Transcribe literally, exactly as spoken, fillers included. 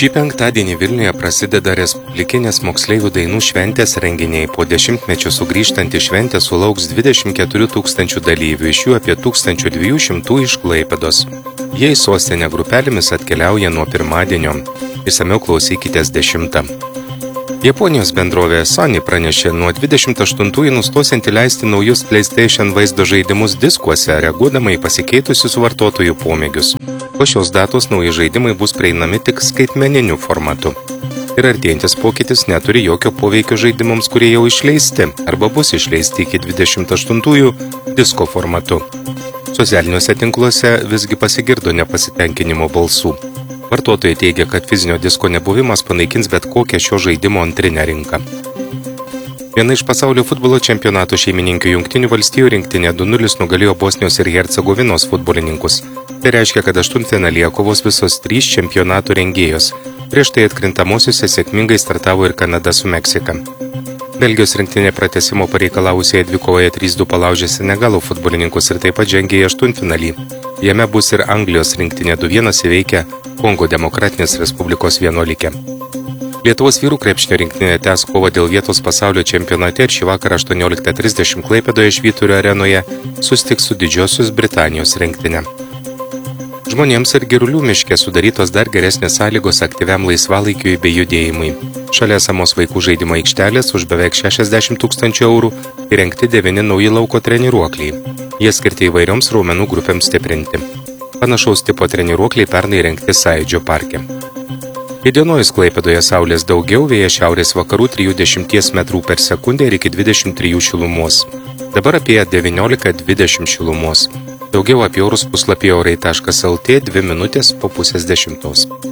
Šį penktadienį Vilniuje prasideda Respublikinės moksleivių dainų šventės renginiai. Po dešimtmečio sugrįžtanti šventė sulauks dvidešimt keturių tūkstančių dalyvių, iš jų apie tūkstančio dviejų šimtų iš Klaipėdos. Jie į sostinę grupelėmis atkeliauja nuo pirmadienio. Išsamiau klausykitės dešimtą. Japonijos bendrovė Sony pranešė nuo dvidešimt aštuntųjų nustosianti leisti naujus PlayStation vaizdo žaidimus diskuose, reaguodama į pasikeitusius vartotojų pomėgius. Po šios datos nauji žaidimai bus prieinami tik skaitmeniniu formatu. Ir artėjantis pokytis neturi jokio poveikio žaidimams, kurie jau išleisti arba bus išleisti iki dvidešimt aštuntųjų disko formatu. Socialiniuose tinkluose visgi pasigirdo nepasitenkinimo balsų. Vartotojai teigia, kad fizinio disko nebuvimas panaikins bet kokią šio žaidimo antrinę rinką. Viena iš pasaulio futbolo čempionato šeimininkių Jungtinių valstijų rinktinė du nulis nugalėjo Bosnijos ir Hercegovinos futbolininkus. Tai reiškia, kad aštuntfinalyje kovos visos trys čempionato rengėjos. Prieš tai atkrintamosiuose sėkmingai startavo ir Kanada su Meksika. Belgijos rinktinė pratęsimo pareikalavusioje dvikovoje trys du palaužė Senegalo futbolininkus ir taip pat žengė į aštuntfinalį. Jame bus ir Anglijos rinktinė du vienas įveikę Kongo Demokratinės Respublikos vienuolikę. Lietuvos vyrų krepšinio rinktinė tęs kovą dėl vietos pasaulio čempionate ir šį vakarą aštuonioliktą trisdešimt Klaipėdoje Švyturio arenoje susitiks su Didžiosios Britanijos rinktinė. Žmonėms ir Girulių miške sudarytos dar geresnės sąlygos aktyviam laisvalaikiui bei judėjimui. Šalia esamos vaikų žaidimo aikštelės už beveik šešiasdešimt tūkstančių eurų įrengti devyni nauji lauko treniruokliai. Jie skirti įvairioms raumenų grupėms stiprinti. Panašaus tipo treniruokliai pernai įrengti Sąjūdžio parke. Įdienojus Klaipėdoje saulės daugiau, vėjas šiaurės vakarų trisdešimt metrų per sekundę ir iki dvidešimt trijų šilumos. Dabar apie devyniolika dvidešimt šilumos. Daugiau apie orus puslapyje orai taškas lt dvi minutės po pusės dešimtos.